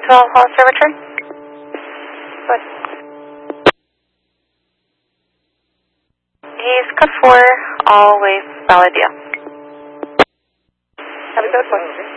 Roswell Observatory. What? He's code 4, all way Valadia. Have a good one.